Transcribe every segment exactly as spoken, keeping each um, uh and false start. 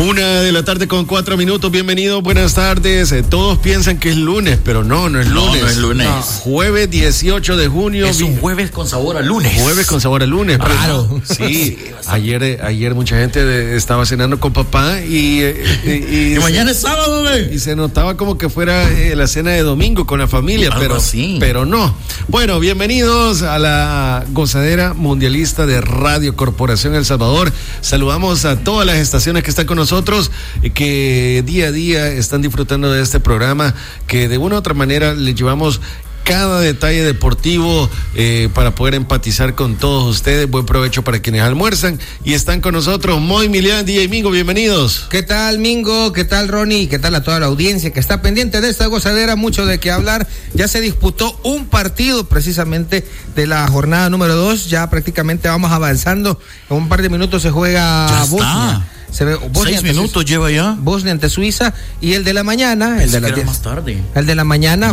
Una de la tarde con cuatro minutos, bienvenidos, buenas tardes. Eh, todos piensan que es lunes, pero no, no es lunes. No, no es lunes. No. Jueves dieciocho de junio. Es un jueves con sabor a lunes. Jueves con sabor a lunes. Claro. Pero, sí, sí ayer, ayer mucha gente estaba cenando con papá y... Y, y, y mañana es sábado, güey. Y se notaba como que fuera eh, la cena de domingo con la familia, Algo pero, así. pero no. Bueno, bienvenidos a la gozadera mundialista de Radio Corporación El Salvador. Saludamos a todas las estaciones que están con nosotros, que día a día están disfrutando de este programa, que de una u otra manera les llevamos cada detalle deportivo eh, para poder empatizar con todos ustedes. Buen provecho para quienes almuerzan y están con nosotros. Moy, Milian, D J Mingo, bienvenidos. ¿Qué tal, Mingo? ¿Qué tal, Ronnie? ¿Qué tal a toda la audiencia que está pendiente de esta gozadera? Mucho de qué hablar. Ya se disputó un partido precisamente de la jornada número dos. Ya prácticamente vamos avanzando. En un par de minutos se juega ya Bosnia. Está. Se ve, Bosnia Seis minutos Suiza, lleva ya. Bosnia ante Suiza. Y el de la mañana, el de la más tarde. El de la mañana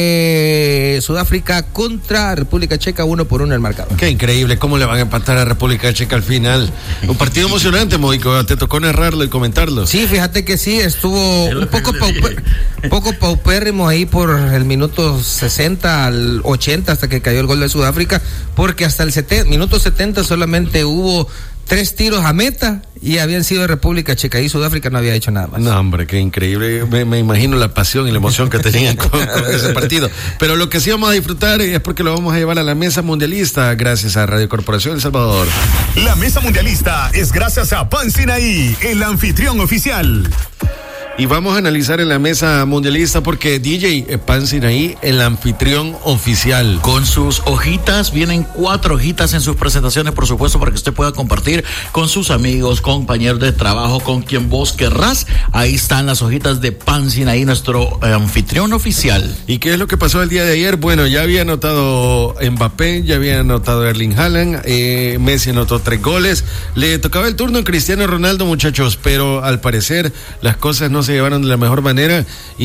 fue Sudáfrica contra República Checa, uno por uno el marcador. Qué increíble, cómo le van a empatar a República Checa al final. Un partido emocionante, Moico, te tocó narrarlo y comentarlo. Sí, fíjate que sí, estuvo un poco pauper, poco paupérrimo ahí por el minuto sesenta al ochenta hasta que cayó el gol de Sudáfrica, porque hasta el setenta, minuto setenta solamente hubo tres tiros a meta y habían sido de República Checa y Sudáfrica no había hecho nada más. No, hombre, qué increíble. Me, me imagino la pasión y la emoción que tenían con, con ese partido. Pero lo que sí vamos a disfrutar es porque lo vamos a llevar a la mesa mundialista gracias a Radio Corporación El Salvador. La mesa mundialista es gracias a Pan Sinaí, el anfitrión oficial. Y vamos a analizar en la mesa mundialista porque D J Pan Sinaí, el anfitrión oficial. Con sus hojitas, vienen cuatro hojitas en sus presentaciones, por supuesto, para que usted pueda compartir con sus amigos, compañeros de trabajo, con quien vos querrás. Ahí están las hojitas de Pan Sinaí, nuestro eh, anfitrión oficial. ¿Y qué es lo que pasó el día de ayer? Bueno, ya había anotado Mbappé, ya había anotado Erling Haaland, eh, Messi anotó tres goles. Le tocaba el turno a Cristiano Ronaldo, muchachos, pero al parecer las cosas no se se llevaron de la mejor manera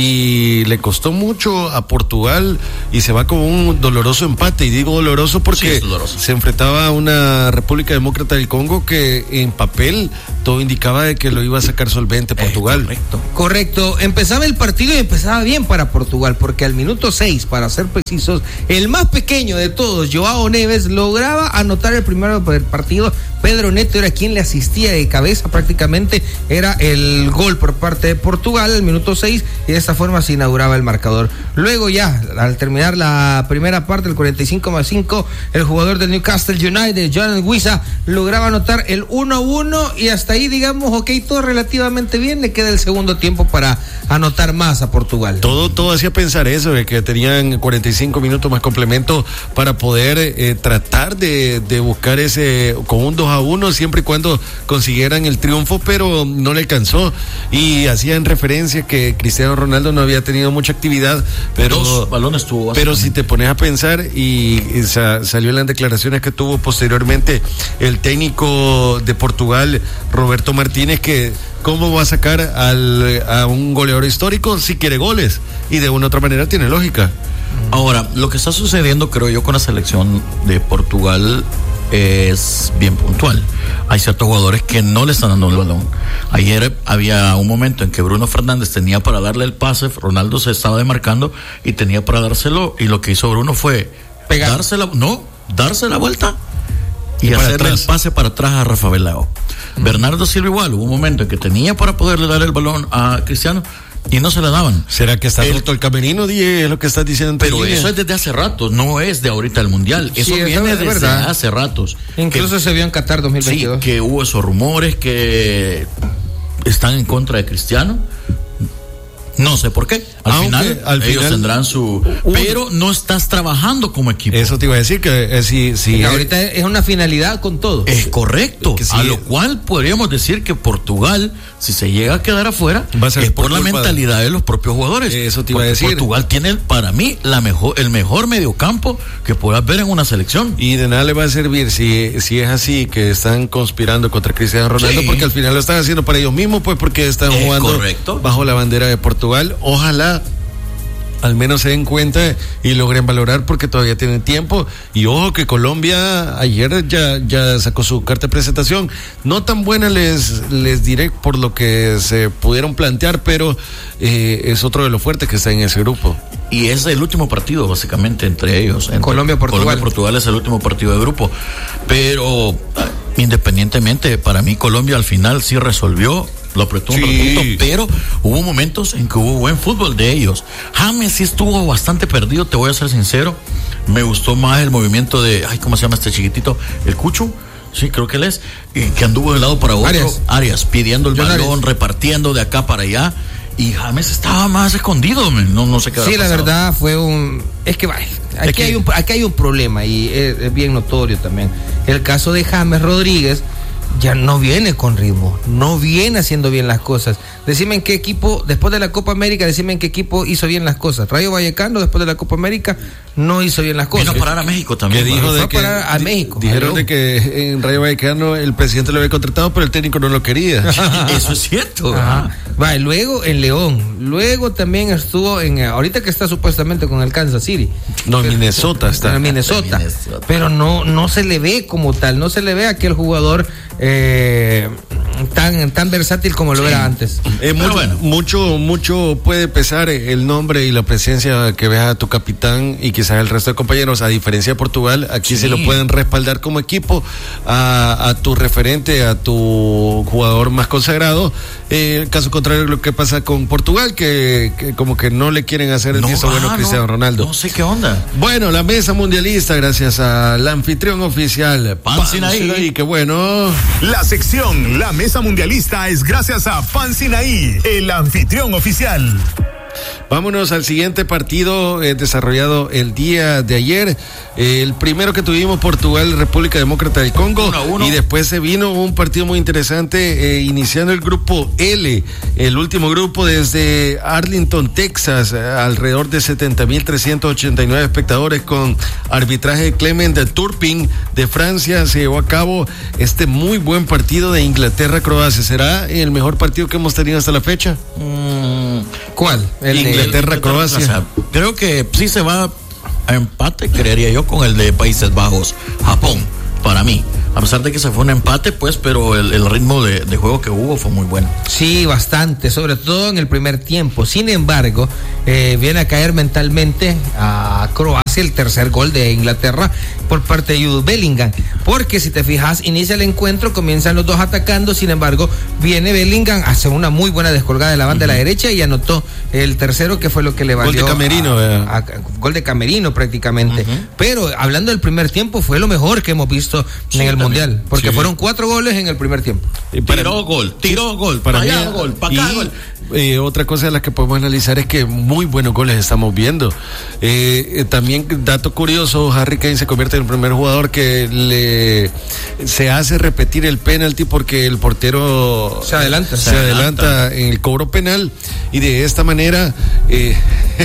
y le costó mucho a Portugal y se va con un doloroso empate, y digo doloroso porque sí, doloroso. Se enfrentaba a una República Demócrata del Congo que en papel todo indicaba de que lo iba a sacar solvente Portugal. Eh, correcto. Correcto, empezaba el partido y empezaba bien para Portugal, porque al minuto seis, para ser precisos, el más pequeño de todos, Joao Neves, lograba anotar el primero del partido. Pedro Neto era quien le asistía de cabeza, prácticamente era el gol por parte de Portugal al minuto seis, y de esta forma se inauguraba el marcador. Luego ya, al terminar la primera parte, el cuarenta y cinco más cinco, el jugador del Newcastle United, Jonathan Wissa, lograba anotar el uno a uno, y hasta ahí, digamos, ok, todo relativamente bien. Le queda el segundo tiempo para anotar más a Portugal. Todo, todo hacía pensar eso, de que tenían cuarenta y cinco minutos más complemento para poder eh, tratar de, de buscar ese, con un dos a uno, siempre y cuando consiguieran el triunfo, pero no le alcanzó. Y hacían referencia que Cristiano Ronaldo no había tenido mucha actividad, pero dos balones tuvo. Pero si te pones a pensar, y, y sa, salió en las declaraciones que tuvo posteriormente el técnico de Portugal, Roberto Martínez, que cómo va a sacar al, a un goleador histórico si quiere goles, y de una u otra manera tiene lógica. Ahora, lo que está sucediendo, creo yo, con la selección de Portugal es bien puntual. Hay ciertos jugadores que no le están dando el balón. Ayer había un momento en que Bruno Fernández tenía para darle el pase, Ronaldo se estaba demarcando y tenía para dárselo, y lo que hizo Bruno fue pegar, darse la, no, darse la vuelta y, y hacerle el pase para atrás a Rafa Belao. Mm. Bernardo Silva igual, hubo un momento en que tenía para poderle dar el balón a Cristiano y no se la daban. ¿Será que está el, roto el camerino, Die? Es lo que estás diciendo. Pero eso es desde hace ratos, no es de ahorita el Mundial. Eso sí, viene desde verdad. hace ratos. Incluso que, se vio en Qatar dos mil veintidós. Sí, que hubo esos rumores que están en contra de Cristiano. No sé por qué. Al Aunque, final, al ellos final, tendrán su. Uh, pero no estás trabajando como equipo. Eso te iba a decir que eh, si, si que ahorita es una finalidad con todo. Es correcto. Que si a lo cual podríamos decir que Portugal, si se llega a quedar afuera, va a ser es por, por la mentalidad de los propios jugadores. Eso te iba a decir. Portugal tiene para mí la mejor, el mejor mediocampo que puedas ver en una selección. Y de nada le va a servir si, si es así, que están conspirando contra Cristiano Ronaldo, sí. Porque al final lo están haciendo para ellos mismos, pues porque están es jugando correcto. bajo la bandera de Portugal. Ojalá al menos se den cuenta y logren valorar porque todavía tienen tiempo. Y ojo que Colombia ayer ya, ya sacó su carta de presentación. No tan buena les, les diré por lo que se pudieron plantear, pero eh, es otro de los fuertes que está en ese grupo. Y es el último partido básicamente entre ellos. Entre Colombia-Portugal. Colombia-Portugal es el último partido de grupo. Pero independientemente, para mí Colombia al final sí resolvió. Lo apretó un sí. ratito, pero hubo momentos en que hubo buen fútbol de ellos. James sí estuvo bastante perdido, te voy a ser sincero. Me gustó más el movimiento de, ay, ¿cómo se llama este chiquitito? El Cucho, sí, creo que él es, y que anduvo de un lado para otro. Arias, Arias pidiendo el John balón, Arias. repartiendo de acá para allá. Y James estaba más escondido, man. no, no sé qué Sí, la pasado. verdad fue un... Es que, vaya, aquí, Es que- hay un, aquí hay un problema y es, es bien notorio también. El caso de James Rodríguez ya no viene con ritmo, no viene haciendo bien las cosas. Decime en qué equipo, después de la Copa América, decime en qué equipo hizo bien las cosas. Rayo Vallecano, después de la Copa América, no hizo bien las cosas. Vino a parar a México también. Que dijo ¿verdad? de fue a que, parar a México. Dijeron Aló. de que en Rayo Vallecano el presidente lo había contratado, pero el técnico no lo quería. Eso es cierto. Ajá. ¿verdad? Va, y luego en León, luego también estuvo en, ahorita que está supuestamente con el Kansas City. No, en Minnesota está. En Minnesota. Minnesota. Pero no, no se le ve como tal, no se le ve a aquel jugador eh, tan, tan versátil como lo Sí. era antes. Eh, Pero mucho, bueno. mucho, mucho puede pesar el nombre y la presencia que vea tu capitán y quizás el resto de compañeros. A diferencia de Portugal, aquí Sí. se lo pueden respaldar como equipo a, a tu referente, a tu jugador más consagrado. Eh, caso contrario, lo que pasa con Portugal, que, que como que no le quieren hacer el No, visto bueno a ah, Cristiano no, Ronaldo. No sé qué onda. Bueno, la mesa mundialista, gracias al anfitrión oficial, Pan Sinaí. Qué bueno. La sección La Mesa Mundialista es gracias a Pan Sinaí, el anfitrión oficial. Vámonos al siguiente partido eh, desarrollado el día de ayer. Eh, el primero que tuvimos, Portugal, República Demócrata del Congo. Uno a uno. Y después se vino un partido muy interesante, eh, iniciando el grupo L, el último grupo desde Arlington, Texas, eh, alrededor de setenta mil trescientos ochenta y nueve espectadores con arbitraje de Clement de Turpin de Francia. Se llevó a cabo este muy buen partido de Inglaterra-Croacia. ¿Será el mejor partido que hemos tenido hasta la fecha? Mm, ¿Cuál? El de- Inglaterra, Croacia. Creo que sí se va a empate, creería yo, con el de Países Bajos, Japón, para mí. A pesar de que se fue un empate, pues, pero el, el ritmo de, de juego que hubo fue muy bueno. Sí, bastante, sobre todo en el primer tiempo. Sin embargo, eh, viene a caer mentalmente a Croacia el tercer gol de Inglaterra por parte de Jude Bellingham. Porque si te fijas, inicia el encuentro, comienzan los dos atacando, sin embargo, viene Bellingham, hace una muy buena descolgada de la banda uh-huh. de la derecha y anotó el tercero, que fue lo que le valió. Gol de Camerino, a, a, a, Gol de Camerino prácticamente. Uh-huh. Pero hablando del primer tiempo, fue lo mejor que hemos visto sí, en el también. Mundial, porque sí. fueron cuatro goles en el primer tiempo. Y para, tiró gol, tiró gol, para allá gol, para acá gol. Eh, otra cosa de la que podemos analizar es que muy buenos goles estamos viendo. Eh, eh, también, dato curioso, Harry Kane se convierte en el primer jugador que le se hace repetir el penalti porque el portero se adelanta, se, se adelanta. adelanta en el cobro penal y de esta manera eh,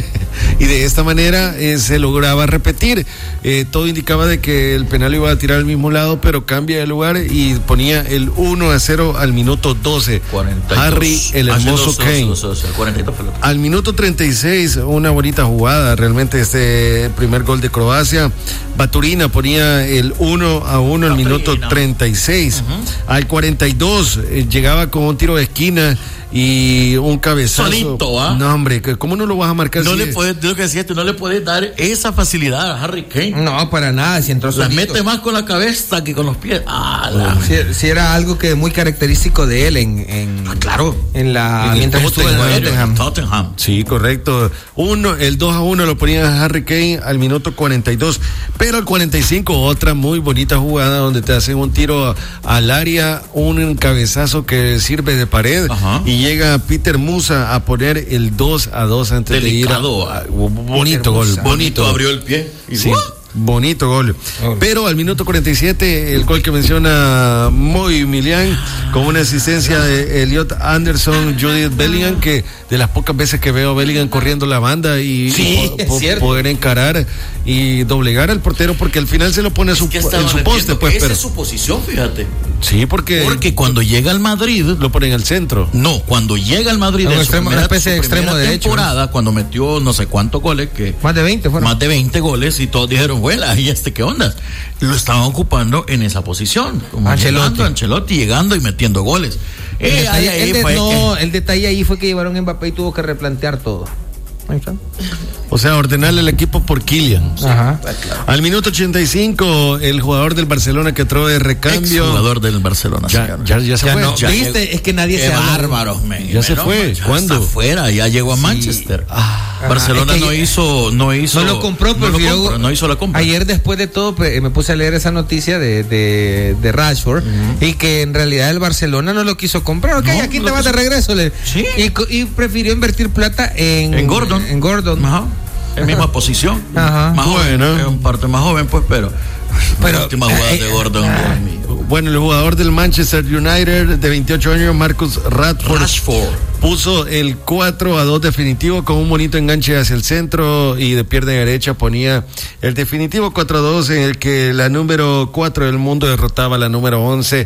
y de esta manera eh, se lograba repetir. Eh, todo indicaba de que el penal iba a tirar al mismo lado, pero cambia de lugar y ponía el uno a cero al minuto doce. cuarenta y dos. Harry, el hermoso dos, Kane. dos, dos, dos, cuarenta y dos al minuto treinta y seis, una bonita jugada, realmente este primer gol de Croacia. Baturina ponía el uno a uno al minuto treinta y seis. Uh-huh. Al cuarenta y dos eh, llegaba con un tiro de esquina y un cabezazo. Solito, ¿ah? No, hombre, ¿cómo no lo vas a marcar? No si le puedes, lo que decía, tú no le puedes dar esa facilidad a Harry Kane. No, para nada, si entró solito. La mete más con la cabeza que con los pies. Ah, la... si, si era algo que muy característico de él en, en ah, claro, en la en mientras estuvo en Tottenham. Tottenham. Sí, correcto. Uno, el dos a uno lo ponía Harry Kane al minuto cuarenta y dos, pero al cuarenta y cinco otra muy bonita jugada donde te hacen un tiro al área, un cabezazo que sirve de pared. Ajá. Y llega Peter Musa a poner el dos a dos antes Delicado, de ir a, a, bonito gol, bonito, bonito abrió el pie y sí, bonito gol. Oh. Pero al minuto cuarenta y siete el gol que menciona Moy Milian con una asistencia de Elliot Anderson, Judith Bellingham, que de las pocas veces que veo a Bellingham corriendo la banda y, sí, y po- po- poder encarar y doblegar al portero, porque al final se lo pone a su, es que en su poste, pues. Esa pero es su posición, fíjate. Sí, porque. Porque cuando llega al Madrid. Lo ponen al centro. No, cuando llega al Madrid. Un En su extremo- primera, una especie de su extremo primera derecho, temporada, ¿eh? Cuando metió no sé cuántos goles. que Más de veinte fueron. Más de veinte goles y todos dijeron, bueno, ¿y este qué onda? Lo estaban ocupando en esa posición. Como Ancelotti. llegando, Ancelotti llegando y metiendo goles. El, Eh, detalle, ahí- ahí el de- fue no, que- el detalle ahí fue que llevaron a Mbappé y tuvo que replantear todo. Ahí está. O sea, ordenarle el equipo por Kylian. Ajá. Al minuto ochenta y cinco, el jugador del Barcelona que entró de recambio. Exjugador del Barcelona. Ya, señor. ya, ya se Ya fue. no. Ya ¿Viste? llegó- Es que nadie Qué se habla. bárbaros, men. Ya se Menos fue. mal, ya ¿Cuándo? está afuera, ya llegó a Manchester. Barcelona Es que no ayer- hizo, no hizo. No lo compró, no pero lo yo- compró, no hizo la compra. Ayer, después de todo, pe- me puse a leer esa noticia de, de, de Rashford y que en realidad el Barcelona no lo quiso comprar. Ok, No, aquí lo te vas de quiso- regreso. Le- Sí. Y, co- y prefirió invertir plata en, En Gordon. En Gordon. Ajá. En misma posición. Ajá. Más Bueno. joven. Es un parte más joven, pues, pero. Pero- la última jugada eh, de Gordon. ah. Dios mío. Bueno, el jugador del Manchester United de veintiocho años, Marcus Rashford, Rashford. puso el cuatro a dos definitivo con un bonito enganche hacia el centro y de pierna derecha ponía el definitivo cuatro a dos en el que la número cuatro del mundo derrotaba a la número once,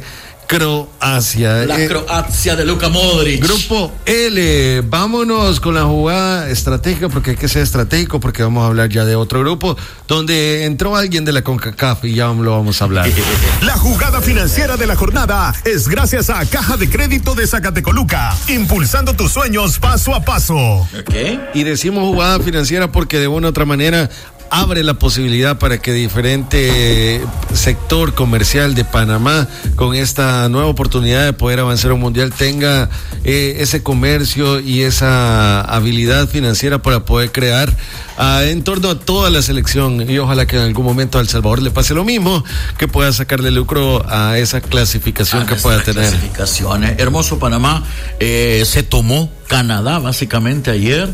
Croacia. La Eh, Croacia de Luka Modric. Grupo L, vámonos con la jugada estratégica, porque hay que ser estratégico, porque vamos a hablar ya de otro grupo, donde entró alguien de la CONCACAF y ya lo vamos a hablar. La jugada financiera de la jornada es gracias a Caja de Crédito de Zacatecoluca, impulsando tus sueños paso a paso. Ok. Y decimos jugada financiera porque de una u otra manera abre la posibilidad para que diferente sector comercial de Panamá, con esta nueva oportunidad de poder avanzar a un mundial, tenga eh, ese comercio y esa habilidad financiera para poder crear ah, en torno a toda la selección, y ojalá que en algún momento a El Salvador le pase lo mismo, que pueda sacarle lucro a esa clasificación Ah, que pueda nuestras tener. clasificaciones. Hermoso Panamá. Eh, se tomó Canadá básicamente ayer.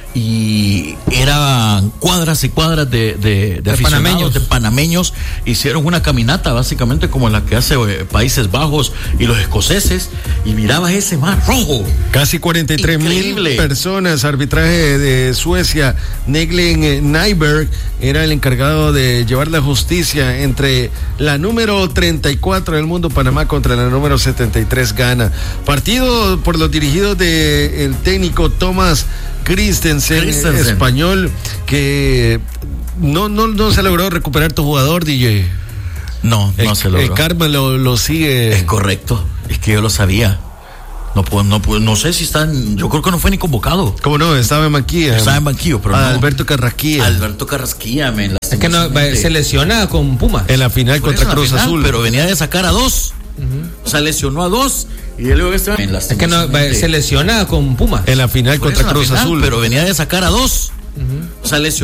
Y eran cuadras y cuadras de, de, de, De aficionados, panameños. de panameños. Hicieron una caminata básicamente como la que hace eh, Países Bajos y los escoceses. Y mirabas ese mar rojo. Casi cuarenta y tres mil Increíble. personas. Arbitraje de Suecia. Neglen Nyberg era el encargado de llevar la justicia entre la número treinta y cuatro del mundo, Panamá, contra la número setenta y tres, Ghana. Partido por los dirigidos del técnico Thomas Christensen, Christensen. español, que no, no, no se logró recuperar tu jugador, D J. No, El, no se logró. el karma lo, lo sigue. Es correcto. Es que yo lo sabía. No puedo, no puedo, no sé si están. Yo creo que no fue ni convocado. ¿Cómo no? Estaba en banquilla. Estaba en banquillo, pero no. Alberto Carrasquilla. Alberto Carrasquilla, me Es que no, va- se lesiona con Pumas. En la final Por contra eso, en la Cruz final, Azul. Pero venía de sacar a dos. O sea, lesionó a dos. Y luego este. Es que no, va- se lesiona con Pumas. En la final Por contra eso, en la Cruz final, Azul. Pero venía de sacar a dos. O sea, lesionó.